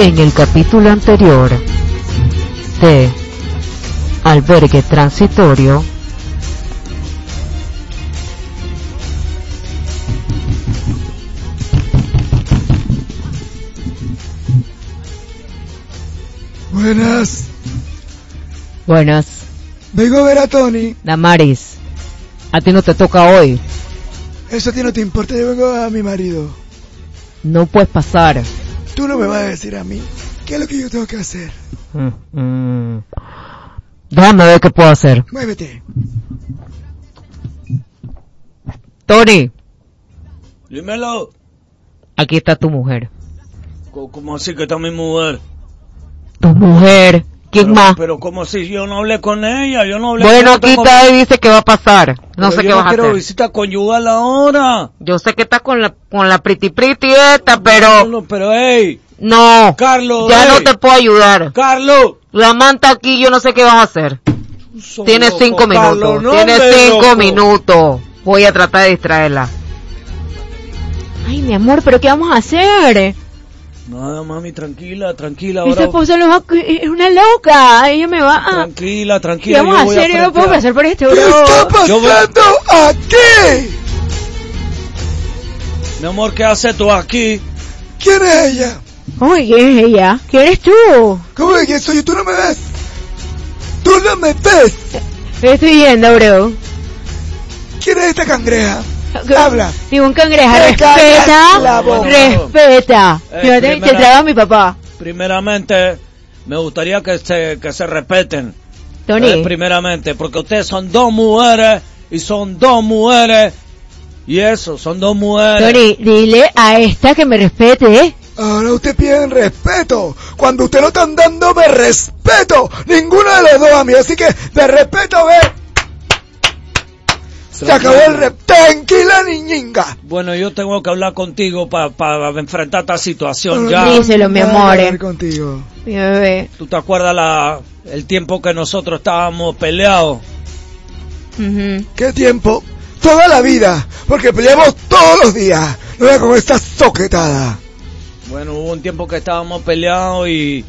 En el capítulo anterior de Albergue Transitorio, Buenas. buenas, Vengo a ver a Tony. Damaris, a ti no te toca hoy, Eso a ti no te importa, yo vengo a mi marido. no puedes pasar. Tú no me vas a decir a mí qué es lo que yo tengo que hacer. Déjame ver qué puedo hacer. Muévete. Tony, Dímelo. aquí está tu mujer. ¿Cómo así que está mi mujer? Tu mujer, ¿quién Pero- más? Pero ¿cómo así? Yo no hablé con ella, yo no hablé Bueno, con aquí ella. está y dice que va a pasar. No Pero sé yo qué vas a quiero hacer. visita conyugal ahora. Yo sé que estás con la priti esta, pero No, pero hey, no. Carlos, Ya no hey. te puedo ayudar. Carlos. La manta aquí, yo no sé qué vas a hacer. Sos Tienes loco, 5 minutos. Carlos, no, Tienes hombre, 5 loco. minutos. Voy a tratar de distraerla. Ay, mi amor, ¿pero qué vamos a hacer? Nada, mami, tranquila, tranquila. Mi Ahora, esposa es una loca. Ella me va a... tranquila, ¿Qué tranquila. vamos a yo voy hacer? Yo no puedo frentear. pasar por esto, ¿Qué bro. está pasando aquí? Mi amor, ¿qué haces tú aquí? ¿Quién es ella? Uy, ¿quién es ella? ¿Quién eres tú? ¿Cómo es que soy yo? ¿Tú no me ves? ¿Tú no me ves? ¿Qué estoy viendo, bro? ¿Quién es esta cangreja? Habla. Ningún cangreja. Te callas la Respeta. boca. Respeta. Yo te primera- trago a mi papá. Primeramente, me gustaría que se respeten. Tony. Primeramente, porque ustedes son dos mujeres y son dos mujeres y eso, son dos mujeres. Tony, dile a esta que me respete, ¿eh? Ahora usted pide respeto. Cuando usted no están dándome respeto, ninguno de los dos a mí. Así que de respeto, ve. Se acabó el Tranquila, niñinga. Bueno, yo tengo que hablar contigo para enfrentar esta situación No, ya. no, Díselo, mi nada que amor. ver contigo. Mi bebé. ¿Tú te acuerdas el tiempo que nosotros estábamos peleados? Ujú. ¿Qué tiempo? Toda la vida. Porque peleamos todos los días. No veas cómo está soquetada. Bueno, hubo un tiempo que estábamos peleados y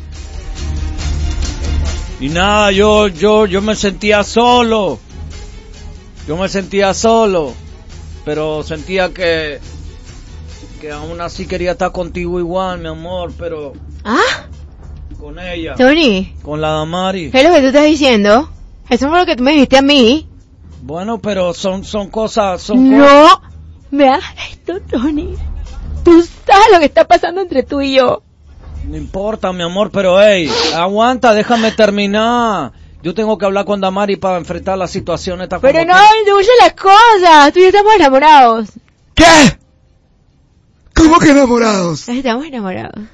nada, yo me sentía solo. Yo me sentía solo, pero sentía que aún así quería estar contigo igual, mi amor, pero ¿Ah? con ella, Tony, con la Damari. ¿qué es lo que tú estás diciendo? Eso fue lo que tú me dijiste a mí. Bueno, pero son cosas, No me hagas esto, Tony. Tú sabes lo que está pasando entre tú y yo. No importa, mi amor, pero hey, aguanta, déjame terminar. Yo tengo que hablar con Damari para enfrentar la situación esta. Pero como no intuye las cosas. Tú y yo estamos enamorados. ¿Qué? ¿Cómo que enamorados? Estamos enamorados.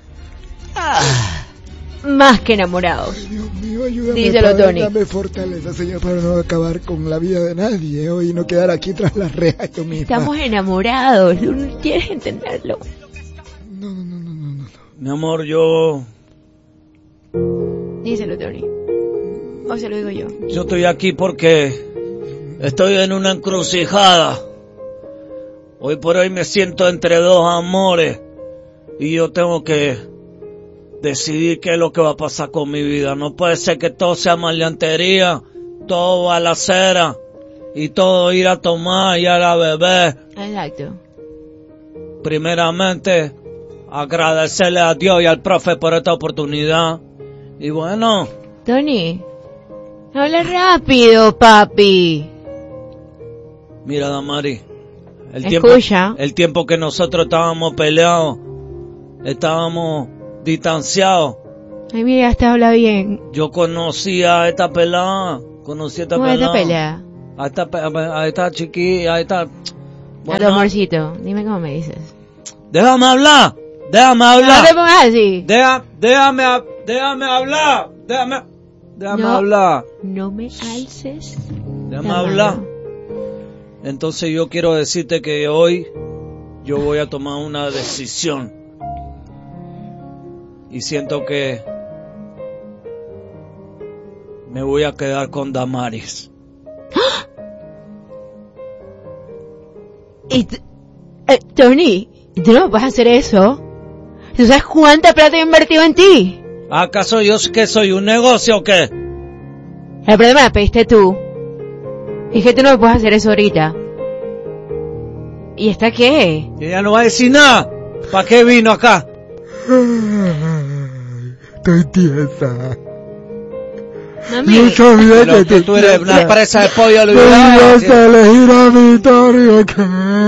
Más que enamorados. Dios mío, ayúdame. Díselo, Padre, Tony. Dame fortaleza, Señor, para no acabar con la vida de nadie hoy y no quedar aquí tras las rejas yo misma. Estamos enamorados. Tú no quieres entenderlo. No. Mi amor, yo Díselo, Tony. O se lo digo yo. estoy aquí porque estoy en una encrucijada. Hoy por hoy me siento entre dos amores y yo tengo que decidir qué es lo que va a pasar con mi vida. No puede ser que todo sea maleantería, todo balacera y todo ir a tomar y a beber. Exacto. Primeramente, agradecerle a Dios y al profe por esta oportunidad. Y bueno, Tony, habla rápido, papi. mira, Damari, Escucha. el tiempo que nosotros estábamos peleados, estábamos distanciados. Ay, mira, hasta habla bien. Yo conocí a esta pelada, ¿Cómo es esta pelea? a esta chiquilla, a esta... A tu amorcito, dime cómo me dices. Déjame hablar, déjame No te hablar, pongas así. déjame hablar, déjame No. hablar, No me alces. déjame la hablar. mano. Entonces yo quiero decirte que hoy yo voy a tomar una decisión y siento que me voy a quedar con Damaris. Y Tony, tú no vas a hacer eso. ¿Tú sabes cuánta plata he invertido en ti? ¿Acaso yo que soy un negocio o qué? El problema la pediste tú. Es que tú no me puedes hacer eso ahorita. ¿Y esta qué? Ella no va a decir nada. ¿Para qué vino acá? Estoy tiesa. Mami. Yo sabía Pero que tú eres una presa de pollo Tú ibas a elegir a Vittorio, ¿qué?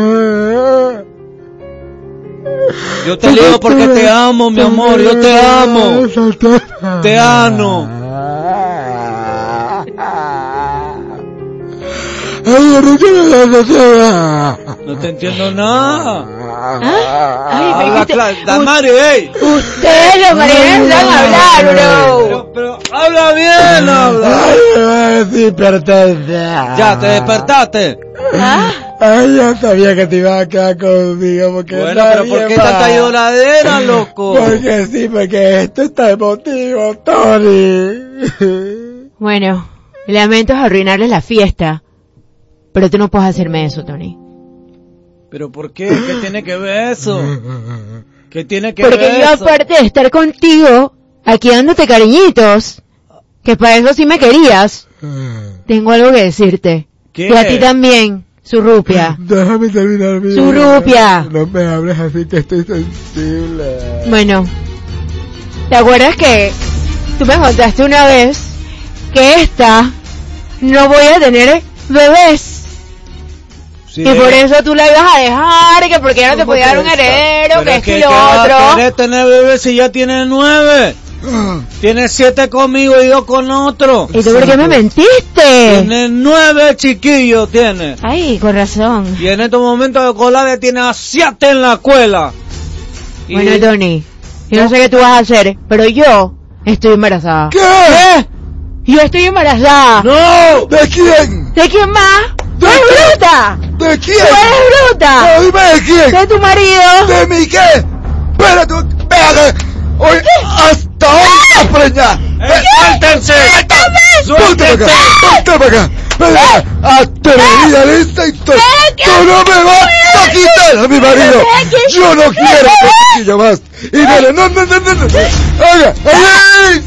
Yo te digo porque te amo, mi amor, yo te amo. Te amo. No te entiendo nada. Ay, Damaris, ey. Ustedes los marineros van a hablar, bro. Pero habla bien, habla. Ay, hipertensa. Ya, te despertaste. Ay, ya sabía que te ibas a quedar conmigo porque Bueno, pero ¿por qué tanta lloradera, loco? Porque sí, porque esto está emotivo, Tony. Bueno, lamento arruinarles la fiesta. Pero tú no puedes hacerme eso, Tony. ¿Pero por qué? ¿Qué tiene que ver eso? ¿Qué tiene que Porque ver yo, eso? aparte de estar contigo, aquí dándote cariñitos, que para eso sí me querías, tengo algo que decirte. ¿Qué? Y a ti también, Surrupia. Déjame terminar mi Surrupia. No me hables así que estoy sensible. Bueno, ¿te acuerdas que tú me contaste una vez que esta no voy a tener bebés? Sí, Y por eso tú la ibas a dejar, que porque ya no te ¿Cómo podía dar que un está? heredero, Pero que es esto y que lo va a otro. querer tener bebés si ya tiene 9. Tiene 7 conmigo y 2 con otro. ¿Y tú por qué me mentiste? Tiene 9 chiquillos, tiene. Ay, con razón. Y en estos momentos de colade tiene a 7 en la escuela. Y- Bueno, Tony, yo no sé qué tú vas a hacer, pero yo estoy embarazada. ¿Qué? Yo estoy embarazada. ¡No! ¿De quién? ¿De quién más? ¡Tú ¿De eres qué? bruta! ¿De quién? ¡Tú eres bruta! No, dime de quién. ¡De tu marido! ¿De mi qué? Espérate, espérate. Hoy, hasta hoy estás preñada. ¡Suéltense! Ponte para acá, ponte para acá. Ven acá, atrevida lista y tú no me vas a quitar a mi marido. Yo no quiero otro chiquillo más. Y no. Oiga, ay,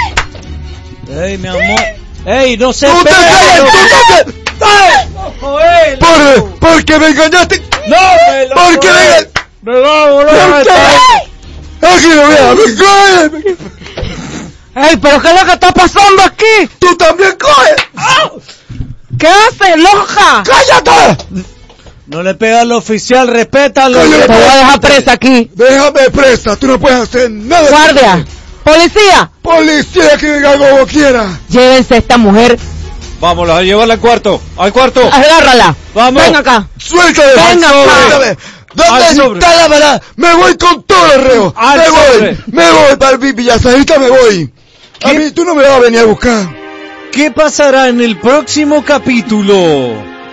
¡Ey, mi amor! ¡Ey, no se tú te pegue, callas, loco! tú también. ¡Joder! Porque me engañaste. ¡No, me lo Porque ¡Me va a volar ¿Por qué? Aquí no veas, me coge. ¡Ey, pero qué es lo que está pasando aquí! Tú también coge. ¿Qué haces, loja? ¡Cállate! No le pega al oficial, respétalo. Cállate. Te voy a dejar presa aquí. Déjame presa, tú no puedes hacer nada. Guardia, policía, Policía que diga como quiera. llévense a esta mujer, Vámonos, a llevarla al cuarto. ¡Al cuarto! agárrala. Vamos. Ven acá. Suéltame. Venga, suéltame. ¿Dónde Al sobre. está la verdad? Me voy con todos los reos. Al Me sobre. voy para el Villasajita, me voy. A ¿Qué? mí tú no me vas a venir a buscar. ¿Qué pasará en el próximo capítulo?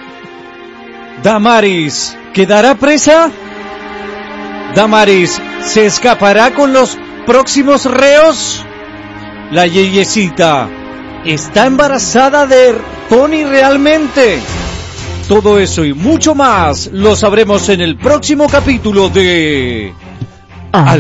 ¿Damaris quedará presa? ¿Damaris se escapará con los próximos reos? ¿La yeyecita está embarazada de Tony realmente? Todo eso y mucho más lo sabremos en el próximo capítulo de...